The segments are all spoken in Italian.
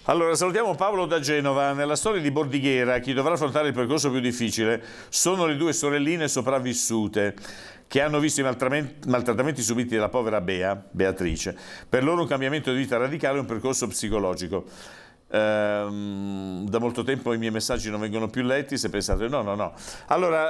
Allora, salutiamo Paolo da Genova. Nella storia di Bordighera, chi dovrà affrontare il percorso più difficile sono le due sorelline sopravvissute che hanno visto i maltrattamenti subiti dalla povera Beatrice. Per loro un cambiamento di vita radicale è un percorso psicologico. Da molto tempo i miei messaggi non vengono più letti, se pensate no. Allora,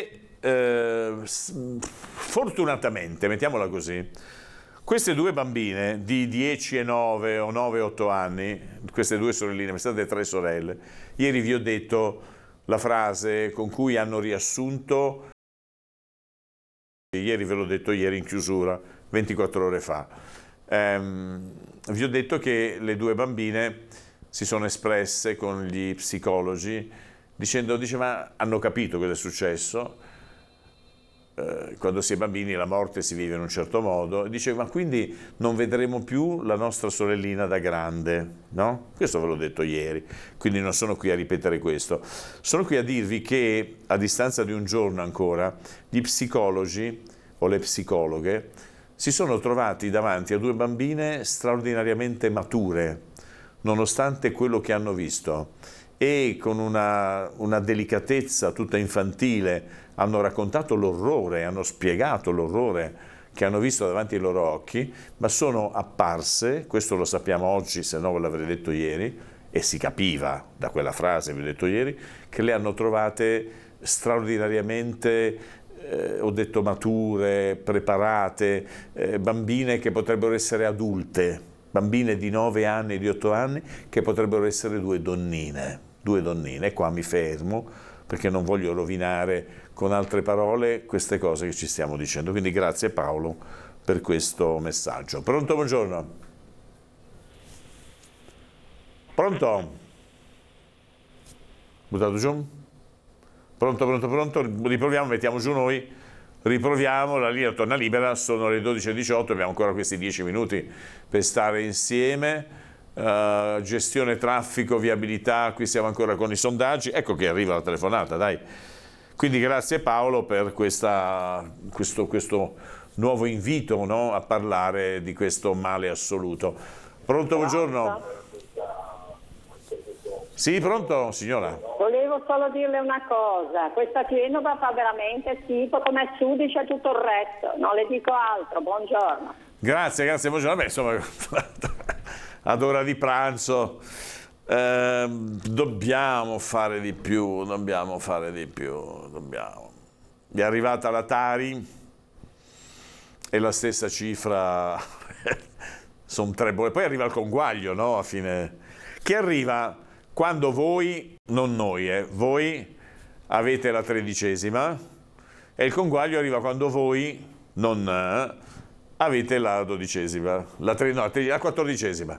fortunatamente, mettiamola così, queste due bambine di 10 e 9 o 9 e 8 anni, queste due sorelline, state 3 sorelle, ieri vi ho detto la frase con cui hanno riassunto, ieri ve l'ho detto ieri in chiusura, 24 ore fa, vi ho detto che le due bambine si sono espresse con gli psicologi dicendo, ma hanno capito cosa è successo. Quando si è bambini la morte si vive in un certo modo, e dice, ma quindi non vedremo più la nostra sorellina da grande, no? Questo ve l'ho detto ieri, quindi non sono qui a ripetere questo. Sono qui a dirvi che a distanza di un giorno ancora gli psicologi o le psicologhe si sono trovati davanti a due bambine straordinariamente mature, nonostante quello che hanno visto, e con una delicatezza tutta infantile hanno raccontato l'orrore, hanno spiegato l'orrore che hanno visto davanti ai loro occhi, ma sono apparse, questo lo sappiamo oggi, se no ve l'avrei detto ieri, e si capiva da quella frase, vi ho detto ieri, che le hanno trovate straordinariamente, ho detto mature, preparate, bambine che potrebbero essere adulte, bambine di 9 anni, di 8 anni, che potrebbero essere due donnine. E qua mi fermo perché non voglio rovinare con altre parole queste cose che ci stiamo dicendo. Quindi grazie Paolo per questo messaggio. Pronto, buongiorno. Pronto? Buttato giù? Pronto? Riproviamo, mettiamo giù noi. Riproviamo, la linea torna libera, sono le 12:18, abbiamo ancora questi 10 minuti per stare insieme. Gestione traffico, viabilità, qui siamo ancora con i sondaggi, ecco che arriva la telefonata, dai. Quindi grazie Paolo per questo nuovo invito, no, a parlare di questo male assoluto. Pronto, buongiorno? Sì, pronto signora? Volevo solo dirle una cosa, questa Genova fa veramente schifo, come Sudice e tutto il resto, non le dico altro, buongiorno. Grazie, buongiorno. Beh, insomma, ad ora di pranzo dobbiamo fare di più. È arrivata la Tari e la stessa cifra, sono 3 bolle. Poi arriva il conguaglio, no? A fine, che arriva quando voi, non noi, voi avete la 13ª e il conguaglio arriva quando voi non avete la 12ª, la 14ª.